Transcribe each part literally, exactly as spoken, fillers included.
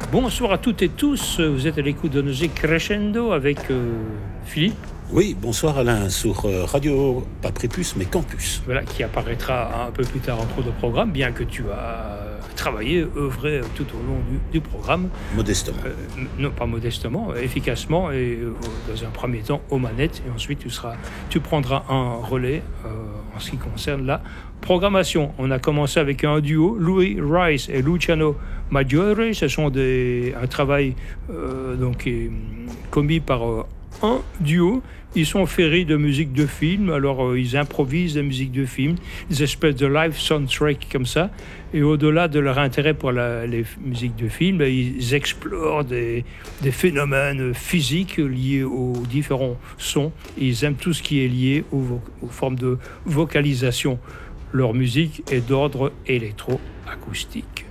Bonsoir à toutes et tous, vous êtes à l'écoute de Nausée Crescendo avec euh, Philippe. Oui, bonsoir Alain, sur euh, Radio, pas Prépuce, mais Campus. Voilà, qui apparaîtra un peu plus tard en cours de programme, bien que tu as travaillé, œuvré tout au long du, du programme. Modestement. Euh, non, pas modestement, efficacement, et euh, dans un premier temps aux manettes, et ensuite tu, seras, tu prendras un relais euh, en ce qui concerne la programmation. On a commencé avec un duo, Louis Rice et Luciano Maggiore. Ce sont des, un travail euh, donc, est, commis par euh, un duo. Ils sont féris de musique de film, alors euh, ils improvisent des musiques de film, des espèces de live soundtrack comme ça. Et au-delà de leur intérêt pour la, les musiques de film, ben, ils explorent des, des phénomènes physiques liés aux différents sons. Ils aiment tout ce qui est lié aux, aux formes de vocalisation. Leur musique est d'ordre électro-acoustique.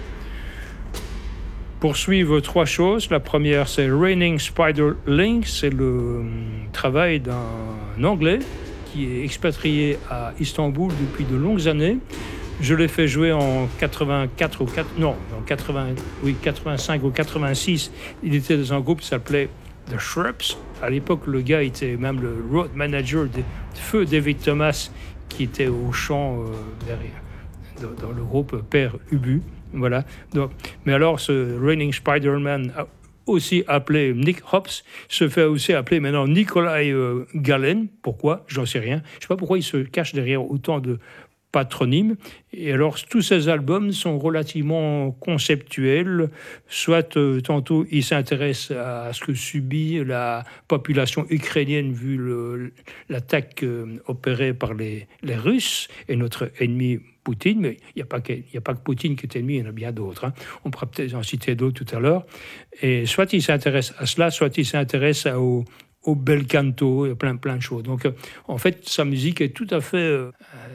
Poursuivre trois choses. La première, c'est Raining Spider Link. C'est le travail d'un Anglais qui est expatrié à Istanbul depuis de longues années. Je l'ai fait jouer en quatre-vingt-quatre ou quatre, non, en quatre-vingts, oui, quatre-vingt-cinq ou quatre-vingt-six. Il était dans un groupe qui s'appelait The Shrubs. À l'époque, le gars était même le road manager de Feu David Thomas, qui était au chant euh, derrière, dans, dans le groupe Père Ubu. Voilà. Donc, mais alors, ce Raining Spider-Man, aussi appelé Nick Hobbs, se fait aussi appeler maintenant Nikolai euh, Galen. Pourquoi ? J'en sais rien. Je ne sais pas pourquoi il se cache derrière autant de patronymes. Et alors, tous ces albums sont relativement conceptuels. Soit, euh, tantôt, il s'intéresse à, à ce que subit la population ukrainienne vu le, l'attaque euh, opérée par les, les Russes et notre ennemi Poutine, mais il n'y a pas que, il n'y a pas que Poutine qui est ennemi, il y en a bien d'autres. Hein. On pourra peut-être en citer d'autres tout à l'heure. Et soit il s'intéresse à cela, soit il s'intéresse à, au, au bel canto, et plein, plein de choses. Donc, euh, en fait, sa musique est tout à fait euh,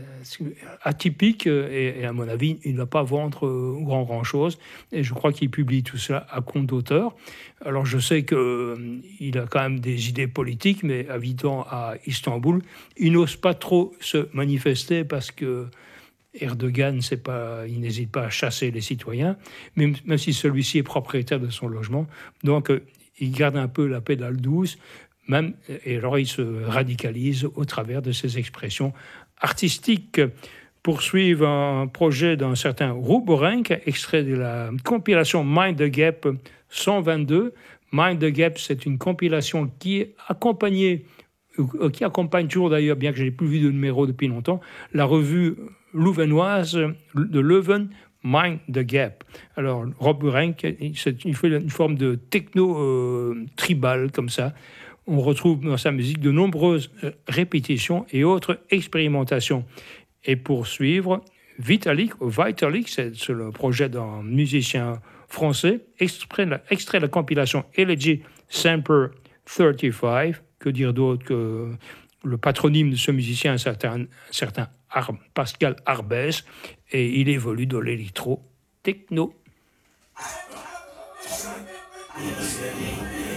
atypique et, et, à mon avis, il ne va pas vendre euh, grand, grand chose. Et je crois qu'il publie tout ça à compte d'auteur. Alors, je sais qu'il euh, a quand même des idées politiques, mais habitant à Istanbul, il n'ose pas trop se manifester parce que Erdogan, c'est pas, il n'hésite pas à chasser les citoyens, même, même si celui-ci est propriétaire de son logement. Donc, euh, il garde un peu la pédale douce, même, et alors il se radicalise au travers de ses expressions artistiques. Poursuivre un projet d'un certain Rouborenk, extrait de la compilation Mind the Gap cent vingt-deux. Mind the Gap, c'est une compilation qui est accompagnée, qui accompagne toujours d'ailleurs, bien que je n'ai plus vu de numéro depuis longtemps, la revue louvenoise de Leuven, Mind the Gap. Alors, Rob Rank, c'est une, une forme de techno euh, tribal comme ça. On retrouve dans sa musique de nombreuses répétitions et autres expérimentations. Et pour suivre, Vitalik, Vitalik, c'est, c'est le projet d'un musicien français, extrait de la, extrait de la compilation Elegy Semper trente-cinq. Que dire d'autre que le patronyme de ce musicien, un certain, un certain Ar- Pascal Arbès, et il évolue dans l'électro-techno.